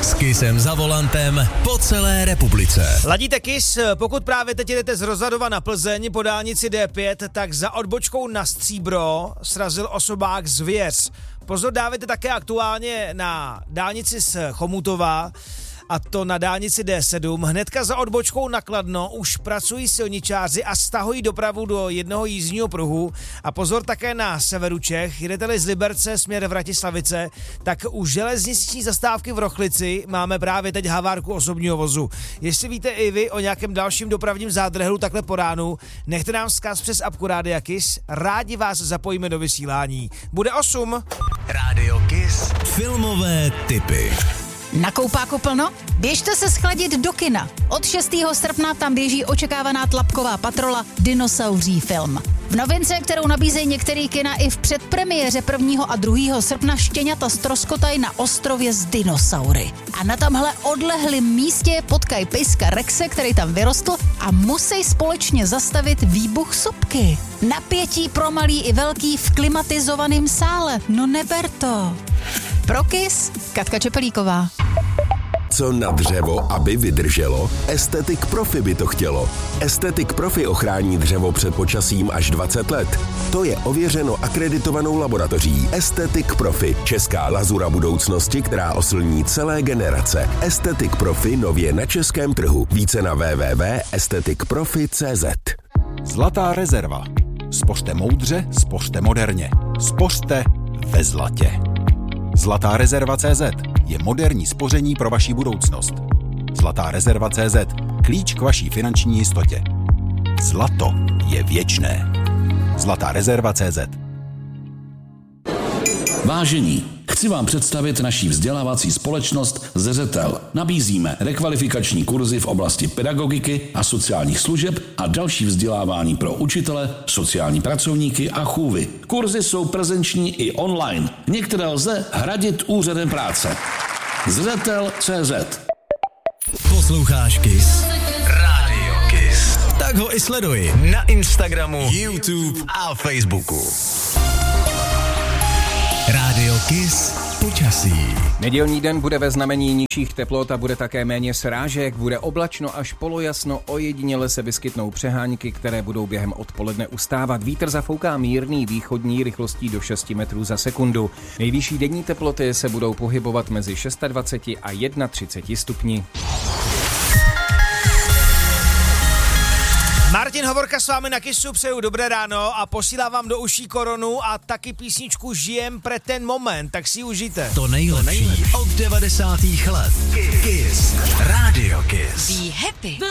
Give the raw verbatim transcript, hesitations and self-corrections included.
S Kissem za volantem po celé republice. Ladíte Kiss, pokud právě teď jdete z Rozvadova na Plzeň po dálnici D pět, tak za odbočkou na Stříbro srazil osobák zvěř. Pozor, dávajte také aktuálně na dálnici z Chomutova, a to na dálnici D sedm. Hnedka za odbočkou na Kladno už pracují silničáři a stahují dopravu do jednoho jízdního pruhu. A pozor také na severu Čech. Jedete-li z Liberce směr Vratislavice, tak u železniční zastávky v Rochlici máme právě teď havárku osobního vozu. Jestli víte i vy o nějakém dalším dopravním zádrhelu takhle po ránu, nechte nám vzkaz přes apku Rádia Kiss. Rádi vás zapojíme do vysílání. Bude osm. Rádio Kiss. Filmové tipy. Na koupáku plno? Běžte se schladit do kina. Od šestého srpna tam běží očekávaná tlapková patrola Dinosauří film. V novince, kterou nabízejí některý kina i v předpremiéře prvního a druhého srpna, štěňata ztroskotají na ostrově s dinosaury. A na tamhle odlehlém místě potkají pejska Rexe, který tam vyrostl, a musí společně zastavit výbuch sopky. Napětí pro malý i velký v klimatizovaném sále. No neber to. Pro Kiss, Katka Čepelíková. Co na dřevo, aby vydrželo? Estetik Profi by to chtělo. Estetik Profi ochrání dřevo před počasím až dvacet let. To je ověřeno akreditovanou laboratoří. Estetik Profi, česká lazura budoucnosti, která oslní celé generace. Estetik Profi nově na českém trhu. Více na w w w tečka estetik profi tečka c z. Zlatá rezerva. Spořte moudře, spořte moderně. Spořte ve zlatě. Zlatá rezerva tečka cé zet je moderní spoření pro vaši budoucnost. Zlatá rezerva tečka cé zet. Klíč k vaší finanční jistotě. Zlato je věčné. Zlatá rezerva tečka cé zet. Vážení, chci vám představit naší vzdělávací společnost Zřetel. Nabízíme rekvalifikační kurzy v oblasti pedagogiky a sociálních služeb a další vzdělávání pro učitele, sociální pracovníky a chůvy. Kurzy jsou prezenční i online. Některé lze hradit úřadem práce. Zřetel tečka cé zet. Posloucháš Kiss? Rádio Kiss. Tak ho i sleduj na Instagramu, YouTube a Facebooku. Rádio Kiss počasí. Nedělní den bude ve znamení nižších teplot a bude také méně srážek, bude oblačno až polojasno, ojediněle se vyskytnou přehánky, které budou během odpoledne ustávat. Vítr zafouká mírný východní rychlostí do šesti metrů za sekundu. Nejvyšší denní teploty se budou pohybovat mezi dvacet šest a třicet jedna stupni. Martin Hovorka s vámi na Kissu, přeju dobré ráno a posílám vám do uší koronu a taky písničku Žijem pre ten moment, tak si ji užijte. To nejlepší, to nejlepší od devadesátých let. Kiss. Rádio Kiss. Be happy.